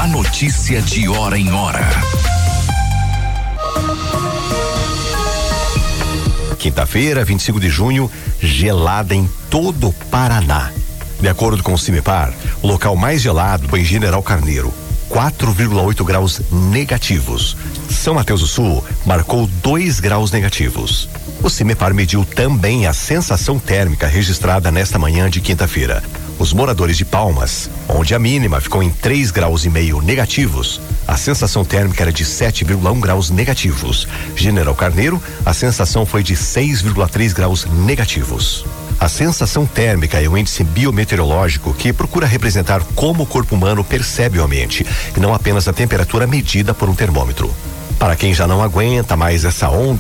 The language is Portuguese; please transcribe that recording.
A notícia de hora em hora. Quinta-feira, 25 de junho, gelada em todo o Paraná. De acordo com o CIMEPAR, o local mais gelado foi em General Carneiro, 4,8 graus negativos. São Mateus do Sul marcou 2 graus negativos. O CIMEPAR mediu também a sensação térmica registrada nesta manhã de quinta-feira. Os moradores de Palmas, onde a mínima ficou em 3,5 graus negativos, a sensação térmica era de 7,1 graus negativos. General Carneiro, a sensação foi de 6,3 graus negativos. A sensação térmica é um índice biometeorológico que procura representar como o corpo humano percebe o ambiente e não apenas a temperatura medida por um termômetro. Para quem já não aguenta mais essa onda